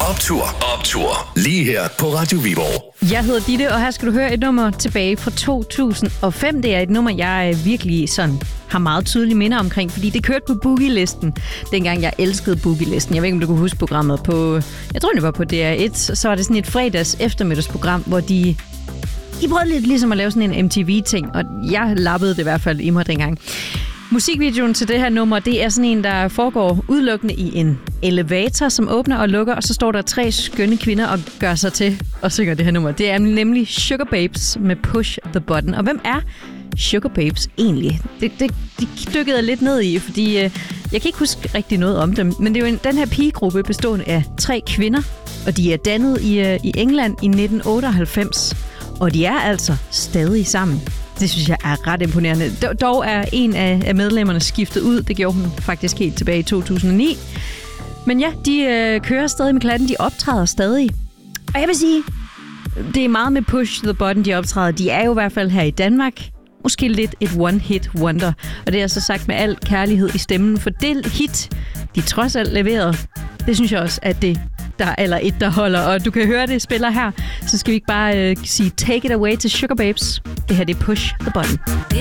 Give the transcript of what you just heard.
Optur. Lige her på Radio Viborg. Jeg hedder Ditte, og her skal du høre et nummer tilbage fra 2005. Det er et nummer, jeg virkelig sådan har meget tydelige minder omkring, fordi det kørte på Boogie-listen, dengang jeg elskede Boogie-listen. Jeg ved ikke, om du kunne huske programmet på, jeg tror det var på DR1, så var det sådan et fredags eftermiddagsprogram, hvor de prøvede lidt ligesom at lave sådan en MTV-ting, og jeg lappede det i hvert fald i mig dengang. Musikvideoen til det her nummer, det er sådan en, der foregår udelukkende i en elevator, som åbner og lukker, og så står der 3 skønne kvinder og gør sig til og synger det her nummer. Det er nemlig Sugar Babes med Push the Button. Og hvem er Sugar Babes egentlig? Det dykkede jeg lidt ned i, fordi jeg kan ikke huske rigtig noget om dem. Men det er jo den her pigegruppe bestående af 3 kvinder, og de er dannet i England i 1998. Og de er altså stadig sammen. Det synes jeg er ret imponerende. Dog er en af medlemmerne skiftet ud. Det gjorde hun faktisk helt tilbage i 2009. Men ja, de kører stadig med klatten. De optræder stadig. Og jeg vil sige, det er meget med Push the Button, de optræder. De er jo i hvert fald her i Danmark måske lidt et one-hit wonder. Og det er så sagt med al kærlighed i stemmen. For det hit, de trods alt leverede, det synes jeg også, at det der holder. Og du kan høre det spiller her. Så skal vi ikke bare sige take it away til Sugar Babes. Det her det er Push the Button.